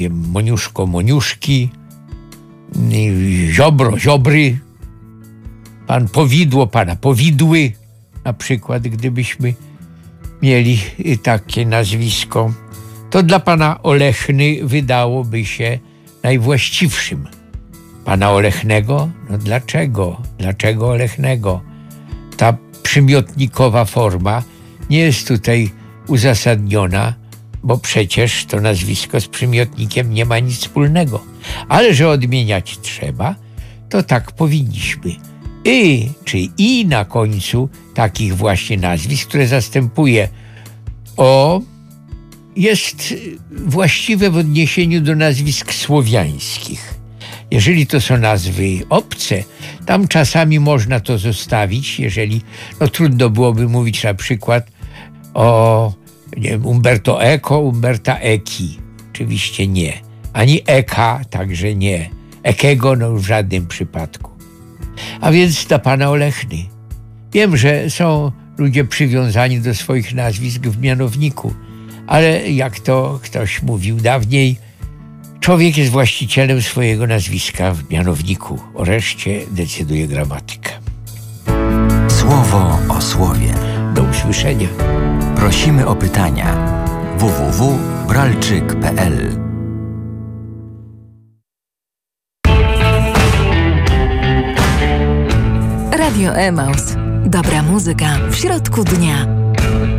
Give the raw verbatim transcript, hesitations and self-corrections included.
Moniuszko, Moniuszki, Ziobro, Ziobry, pan Powidło, pana Powidły, na przykład, gdybyśmy mieli takie nazwisko, to dla pana Olechny wydałoby się najwłaściwszym. Pana Olechnego? No dlaczego? Dlaczego Olechnego? Ta przymiotnikowa forma nie jest tutaj uzasadniona, bo przecież to nazwisko z przymiotnikiem nie ma nic wspólnego. Ale że odmieniać trzeba, to tak powinniśmy. Y czy i na końcu takich właśnie nazwisk, które zastępuje o, jest właściwe w odniesieniu do nazwisk słowiańskich. Jeżeli to są nazwy obce, tam czasami można to zostawić, jeżeli no, trudno byłoby mówić na przykład o nie wiem, Umberto Eco, Umberta Eki. Oczywiście nie. Ani Eka także nie. Ekiego no w żadnym przypadku. A więc dla pana Olechny. Wiem, że są ludzie przywiązani do swoich nazwisk w mianowniku, ale jak to ktoś mówił dawniej, człowiek jest właścicielem swojego nazwiska w mianowniku. O reszcie decyduje gramatyka. Słowo o słowie. Do usłyszenia. Prosimy o pytania. w w w kropka bralczyk kropka p l Radio Emaus. Dobra muzyka w środku dnia.